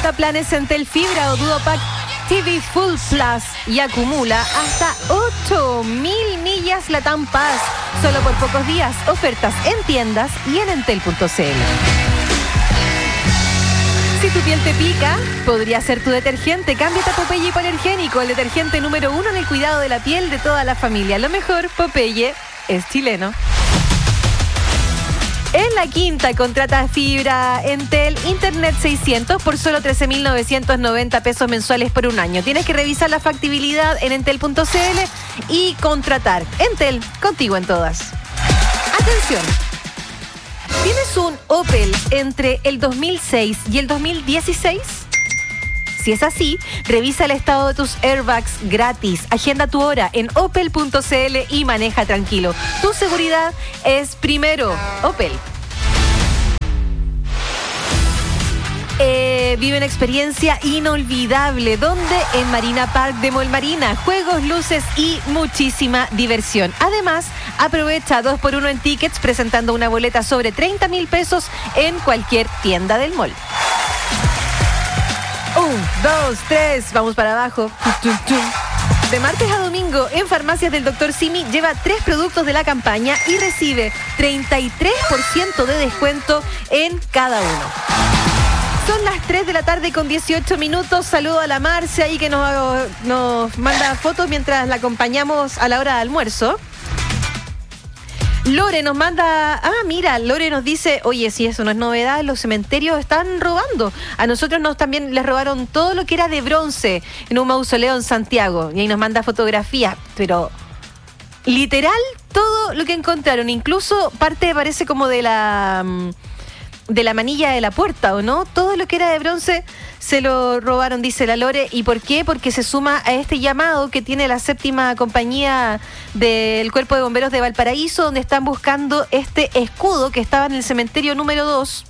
Contrata planes Entel Fibra o Duopack TV Full Plus y acumula hasta 8.000 millas Latam Pass. Solo por pocos días. Ofertas en tiendas y en entel.cl. Si tu piel te pica, podría ser tu detergente. Cámbiate a Popeye Hipoalergénico, el detergente número 1 en el cuidado de la piel de toda la familia. Lo mejor, Popeye es chileno. En La Quinta, contrata fibra Entel Internet 600 por solo 13.990 pesos mensuales por un año. Tienes que revisar la factibilidad en entel.cl y contratar. Entel, contigo en todas. Atención. ¿Tienes un Opel entre el 2006 y el 2016? Si es así, revisa el estado de tus airbags gratis. Agenda tu hora en opel.cl y maneja tranquilo. Tu seguridad es primero. Opel. Vive una experiencia inolvidable. ¿Dónde? En Marina Park de Mall Marina. Juegos, luces y muchísima diversión. Además, aprovecha 2x1 en tickets presentando una boleta sobre 30.000 pesos en cualquier tienda del mall. 1, 2, 3, vamos para abajo. De martes a domingo, en Farmacias del Dr. Simi, lleva 3 productos de la campaña y recibe 33% de descuento en cada uno. Son las 3 de la tarde con 18 minutos. Saludo a la Marcia ahí que nos manda fotos mientras la acompañamos a la hora de almuerzo. Lore nos manda... mira, Lore nos dice, oye, si eso no es novedad, los cementerios están robando. A nosotros también les robaron todo lo que era de bronce en un mausoleo en Santiago. Y ahí nos manda fotografías, pero literal todo lo que encontraron. Incluso parte parece como de la manilla de la puerta, ¿o no? Todo lo que era de bronce se lo robaron, dice la Lore. ¿Y por qué? Porque se suma a este llamado que tiene la 7ª compañía del Cuerpo de Bomberos de Valparaíso, donde están buscando este escudo que estaba en el cementerio número 2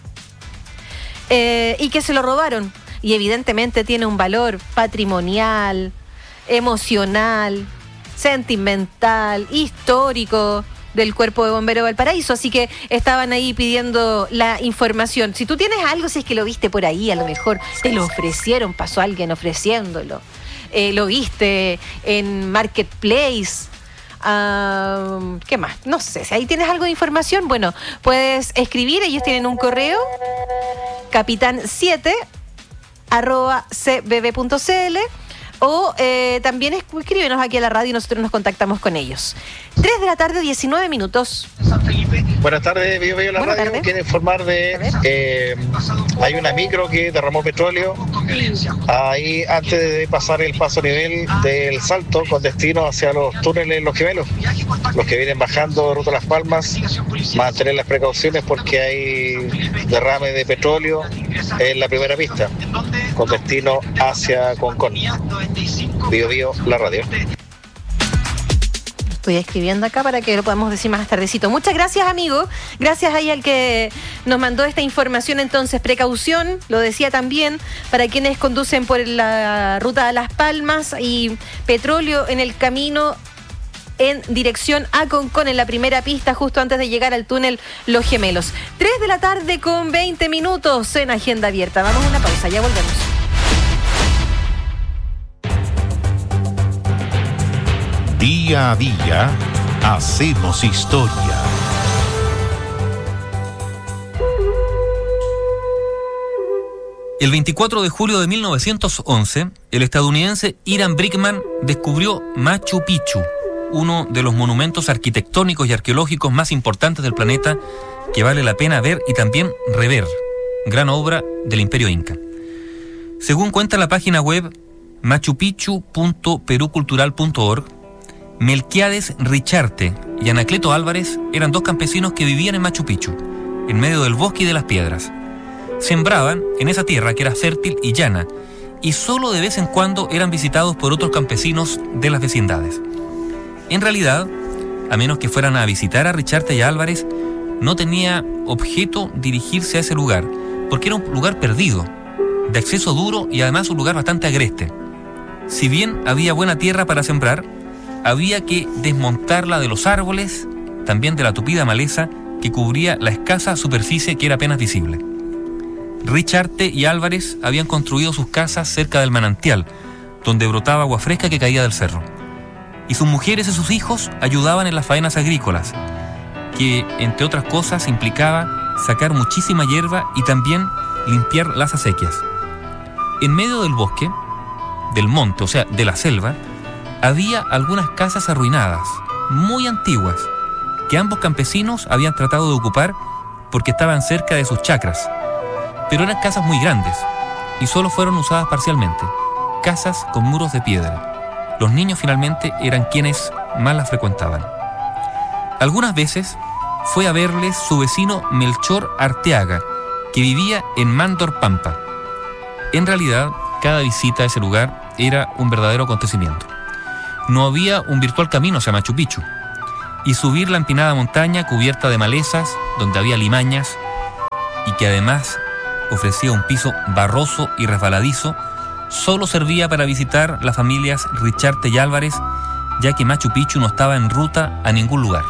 y que se lo robaron. Y evidentemente tiene un valor patrimonial, emocional, sentimental, histórico del Cuerpo de Bomberos de Valparaíso, así que estaban ahí pidiendo la información. Si tú tienes algo, si es que lo viste por ahí, a lo mejor te lo ofrecieron, pasó alguien ofreciéndolo, lo viste en Marketplace, ¿qué más? No sé, si ahí tienes algo de información, bueno, puedes escribir, ellos tienen un correo, capitan7@cbb.cl, o también escríbenos aquí a la radio y nosotros nos contactamos con ellos. 3 de la tarde, 19 minutos. Buenas tardes, Bio la Buenas radio. tardes. Quiero informar de... hay una micro que derramó petróleo ahí antes de pasar el paso a nivel del Salto con destino hacia los túneles Los Gemelos. Los que vienen bajando ruta Las Palmas, mantener las precauciones porque hay derrame de petróleo en la primera pista con destino hacia Concón. Bio la radio. Estoy escribiendo acá para que lo podamos decir más tardecito. Muchas gracias, amigo. Gracias ahí al que nos mandó esta información. Entonces, precaución, lo decía también, para quienes conducen por la ruta de Las Palmas y petróleo en el camino en dirección a Concón, en la primera pista, justo antes de llegar al túnel Los Gemelos. 3 de la tarde con 20 minutos en Agenda Abierta. Vamos a una pausa, ya volvemos. Día a día, hacemos historia. El 24 de julio de 1911, el estadounidense Hiram Brickman descubrió Machu Picchu, uno de los monumentos arquitectónicos y arqueológicos más importantes del planeta, que vale la pena ver y también rever. Gran obra del Imperio Inca. Según cuenta la página web machupicchu.perucultural.org, Melquiades Richarte y Anacleto Álvarez eran 2 campesinos que vivían en Machu Picchu, en medio del bosque y de las piedras. Sembraban en esa tierra que era fértil y llana, y solo de vez en cuando eran visitados por otros campesinos de las vecindades. En realidad, a menos que fueran a visitar a Richarte y a Álvarez, no tenía objeto dirigirse a ese lugar, porque era un lugar perdido, de acceso duro y además un lugar bastante agreste. Si bien había buena tierra para sembrar, había que desmontarla de los árboles, también de la tupida maleza que cubría la escasa superficie que era apenas visible. Richarte y Álvarez habían construido sus casas cerca del manantial, donde brotaba agua fresca que caía del cerro. Y sus mujeres y sus hijos ayudaban en las faenas agrícolas, que, entre otras cosas, implicaba sacar muchísima hierba y también limpiar las acequias. En medio del bosque, del monte, o sea, de la selva, había algunas casas arruinadas, muy antiguas, que ambos campesinos habían tratado de ocupar porque estaban cerca de sus chacras. Pero eran casas muy grandes y solo fueron usadas parcialmente, casas con muros de piedra. Los niños finalmente eran quienes más las frecuentaban. Algunas veces fue a verles su vecino Melchor Arteaga, que vivía en Mándor Pampa. En realidad, cada visita a ese lugar era un verdadero acontecimiento. No había un virtual camino hacia Machu Picchu, y subir la empinada montaña cubierta de malezas, donde había limañas, y que además ofrecía un piso barroso y resbaladizo, solo servía para visitar las familias Richarte y Álvarez, ya que Machu Picchu no estaba en ruta a ningún lugar.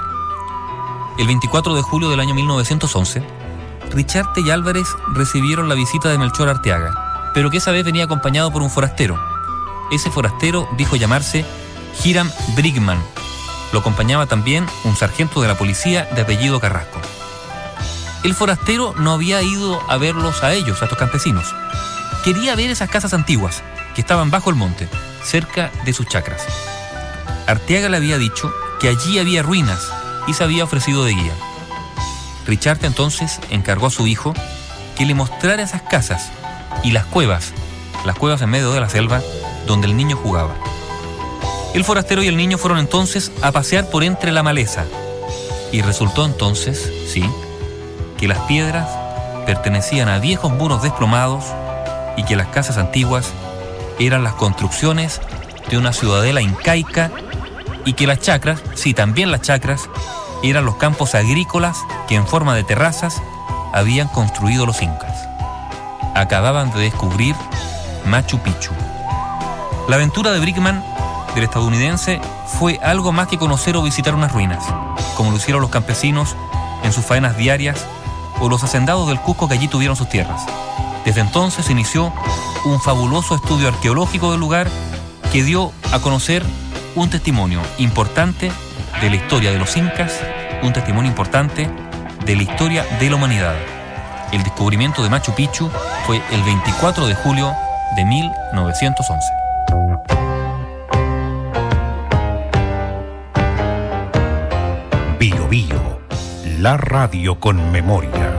El 24 de julio del año 1911, Richarte y Álvarez recibieron la visita de Melchor Arteaga, pero que esa vez venía acompañado por un forastero. Ese forastero dijo llamarse Hiram Brickman. Lo acompañaba también un sargento de la policía de apellido Carrasco. El forastero no había ido a verlos a ellos, a estos campesinos. Quería ver esas casas antiguas, que estaban bajo el monte, cerca de sus chacras. Arteaga le había dicho que allí había ruinas y se había ofrecido de guía. Richarte entonces encargó a su hijo que le mostrara esas casas y las cuevas en medio de la selva donde el niño jugaba. El forastero y el niño fueron entonces a pasear por entre la maleza y resultó entonces, sí, que las piedras pertenecían a viejos muros desplomados y que las casas antiguas eran las construcciones de una ciudadela incaica y que las chacras, sí, también las chacras, eran los campos agrícolas que en forma de terrazas habían construido los incas. Acababan de descubrir Machu Picchu. La aventura de Brickman, del estadounidense, fue algo más que conocer o visitar unas ruinas, como lo hicieron los campesinos en sus faenas diarias o los hacendados del Cusco que allí tuvieron sus tierras. Desde entonces se inició un fabuloso estudio arqueológico del lugar que dio a conocer un testimonio importante de la historia de los incas, un testimonio importante de la historia de la humanidad. El descubrimiento de Machu Picchu fue el 24 de julio de 1911. Bio Bio, la radio con memoria.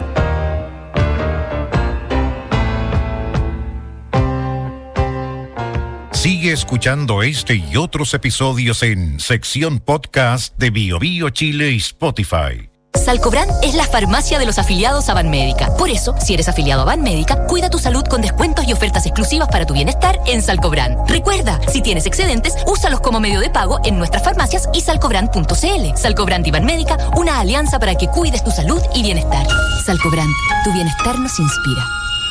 Sigue escuchando este y otros episodios en sección podcast de Bio Bio Chile y Spotify. Salcobran es la farmacia de los afiliados a Banmédica. Por eso, si eres afiliado a Banmédica, cuida tu salud con descuentos y ofertas exclusivas para tu bienestar en Salcobran. Recuerda, si tienes excedentes, úsalos como medio de pago en nuestras farmacias y salcobran.cl. Salcobran y Banmédica, una alianza para que cuides tu salud y bienestar. Salcobran, tu bienestar nos inspira.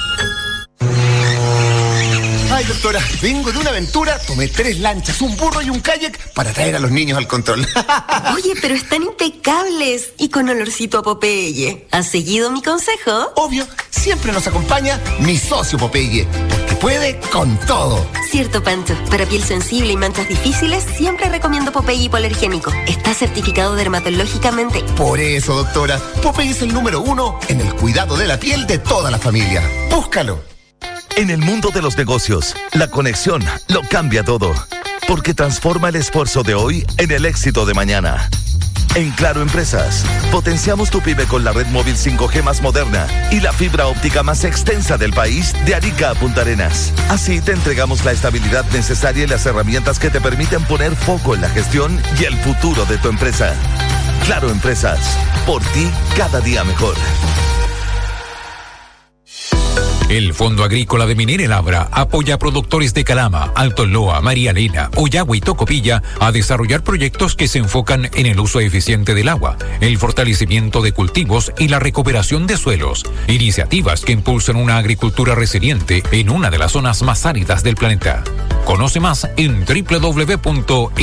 Ay, doctora, vengo de una aventura, tomé 3 lanchas, un burro y un kayak para traer a los niños al control. Oye, pero están impecables y con olorcito a Popeye. ¿Has seguido mi consejo? Obvio, siempre nos acompaña mi socio Popeye, porque puede con todo. Cierto, Pancho. Para piel sensible y manchas difíciles, siempre recomiendo Popeye hipoalergénico. Está certificado dermatológicamente. Por eso, doctora, Popeye es el número 1 en el cuidado de la piel de toda la familia. Búscalo. En el mundo de los negocios, la conexión lo cambia todo, porque transforma el esfuerzo de hoy en el éxito de mañana. En Claro Empresas, potenciamos tu pyme con la red móvil 5G más moderna y la fibra óptica más extensa del país de Arica a Punta Arenas. Así te entregamos la estabilidad necesaria y las herramientas que te permiten poner foco en la gestión y el futuro de tu empresa. Claro Empresas, por ti cada día mejor. El Fondo Agrícola de Minera El Abra apoya a productores de Calama, Alto Loa, María Elena, Ollagua y Tocopilla a desarrollar proyectos que se enfocan en el uso eficiente del agua, el fortalecimiento de cultivos y la recuperación de suelos. Iniciativas que impulsan una agricultura resiliente en una de las zonas más áridas del planeta. Conoce más en www.elabra.cl.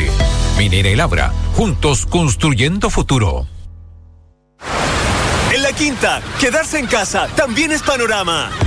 Minera El Abra, juntos construyendo futuro. En la Quinta, quedarse en casa también es panorama.